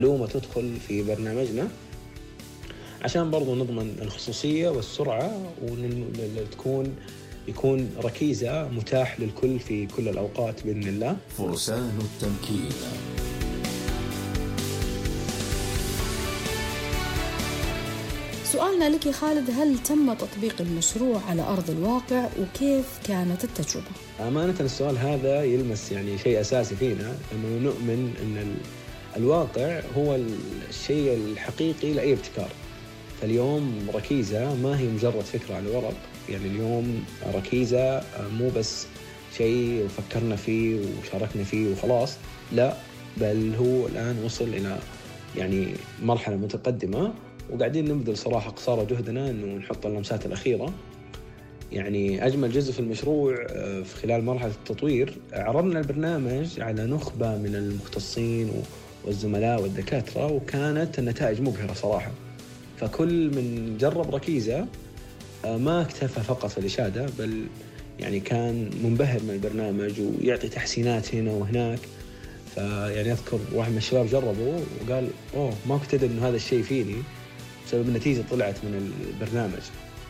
معلومة تدخل في برنامجنا عشان برضو نضمن الخصوصية والسرعة، يكون ركيزة متاح للكل في كل الأوقات بإذن الله. فرسان التمكين. سؤالنا لك خالد، هل تم تطبيق المشروع على أرض الواقع وكيف كانت التجربة؟ أمانة السؤال هذا يلمس شيء أساسي فينا، أنه نؤمن أن الواقع هو الشيء الحقيقي لأي ابتكار. فاليوم ركيزة ما هي مجرد فكرة على ورق، اليوم ركيزة مو بس شيء فكرنا فيه وشاركنا فيه وخلاص، لا، بل هو الآن وصل إلى مرحلة متقدمة، وقاعدين نبذل صراحة قصارى جهدنا أنه نحط اللمسات الأخيرة. أجمل جزء في المشروع في خلال مرحلة التطوير، عرضنا البرنامج على نخبة من المختصين والزملاء والدكاترة، وكانت النتائج مبهرة صراحة. فكل من جرب ركيزة ما اكتفى فقط في الإشادة، بل كان منبهر من البرنامج ويعطي تحسينات هنا وهناك. أذكر واحد من الشباب جربه وقال ما كنت أدري إنه هذا الشيء فيني بسبب النتيجة طلعت من البرنامج.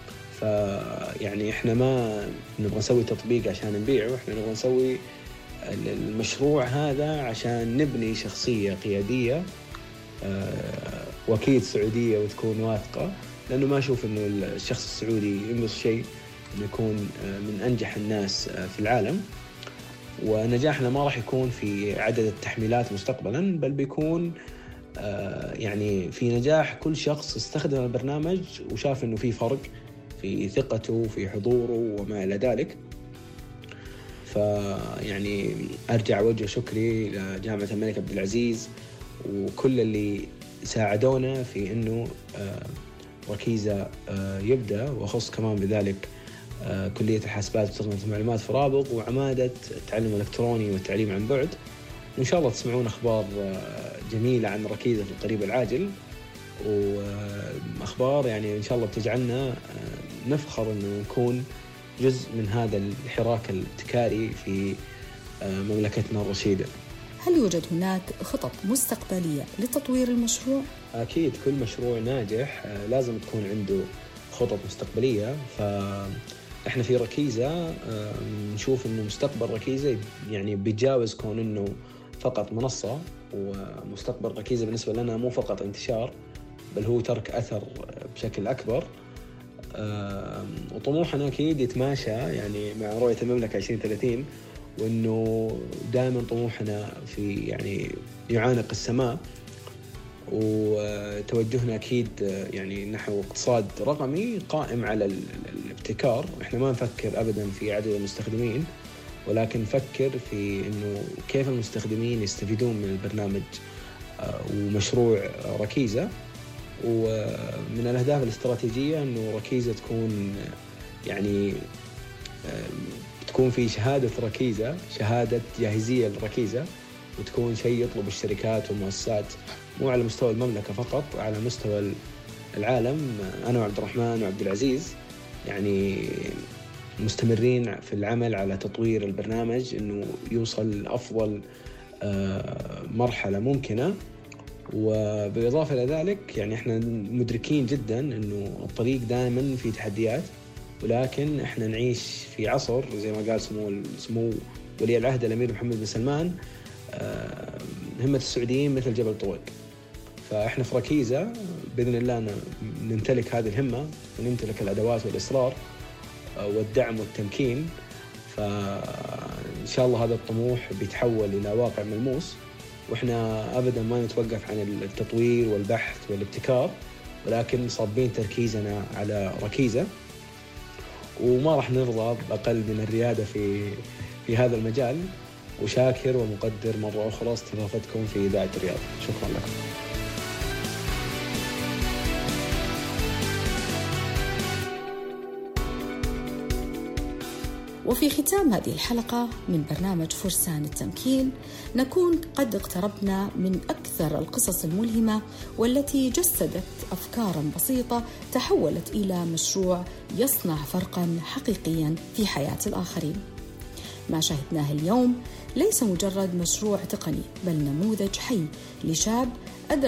إحنا ما نبغى نسوي تطبيق عشان نبيعه، إحنا نبغى نسوي المشروع هذا عشان نبني شخصية قيادية وأكيد سعودية وتكون واثقة، لأنه ما أشوف إنه الشخص السعودي ينقص شيء إنه يكون من أنجح الناس في العالم. ونجاحنا ما راح يكون في عدد التحميلات مستقبلا، بل بيكون في نجاح كل شخص استخدم البرنامج وشاف إنه في فرق في ثقته وفي حضوره وما إلى ذلك. أرجع وجه شكري لجامعة الملك عبد العزيز وكل اللي ساعدونا في إنه ركيزة يبدأ، وأخص كمان بذلك كلية الحاسبات وتقنية المعلومات في رابغ وعمادة التعلم الإلكتروني والتعليم عن بعد. وإن شاء الله تسمعون أخبار جميلة عن ركيزة في القريب العاجل، وأخبار إن شاء الله بتجعلنا نفخر إنه نكون جزء من هذا الحراك الابتكاري في مملكتنا الرشيدة. هل يوجد هناك خطط مستقبلية لتطوير المشروع؟ أكيد كل مشروع ناجح لازم تكون عنده خطط مستقبلية. فإحنا في ركيزة نشوف إنه مستقبل ركيزة بيتجاوز كون إنه فقط منصة، ومستقبل ركيزة بالنسبة لنا مو فقط انتشار، بل هو ترك أثر بشكل أكبر. وطموحنا أكيد يتماشى مع رؤية المملكة 2030، وإنه دائما طموحنا في يعانق السماء، وتوجهنا أكيد نحو اقتصاد رقمي قائم على الابتكار. إحنا ما نفكر أبدا في عدد المستخدمين، ولكن نفكر في إنه كيف المستخدمين يستفيدون من البرنامج ومشروع ركيزة. ومن الأهداف الاستراتيجية إنه ركيزة تكون في شهادة ركيزة، شهادة جاهزية للركيزة، وتكون شيء يطلب الشركات والمؤسسات مو على مستوى المملكة فقط، على مستوى العالم. أنا وعبد الرحمن وعبد العزيز مستمرين في العمل على تطوير البرنامج إنه يوصل أفضل مرحلة ممكنة. وبالإضافة إلى ذلك إحنا مدركين جدا إنه الطريق دائما في تحديات، ولكن إحنا نعيش في عصر زي ما قال سمو ولي العهد الأمير محمد بن سلمان، همة السعوديين مثل جبل طويق. فإحنا في ركيزة بإذن الله نمتلك هذه الهمة، ونمتلك الأدوات والإصرار والدعم والتمكين. فإن شاء الله هذا الطموح بيتحول إلى واقع ملموس، وإحنا أبدا ما نتوقف عن التطوير والبحث والابتكار، ولكن صابين تركيزنا على ركيزة، وما راح نرضى بأقل من الريادة في هذا المجال. وشاكر ومقدر مرة أخرى استضافتكم في إذاعة الرياض. شكرا لكم. وفي ختام هذه الحلقة من برنامج فرسان التمكين نكون قد اقتربنا من أكثر القصص الملهمة والتي جسدت أفكاراً بسيطة تحولت إلى مشروع يصنع فرقاً حقيقياً في حياة الآخرين. ما شاهدناه اليوم ليس مجرد مشروع تقني، بل نموذج حي لشاب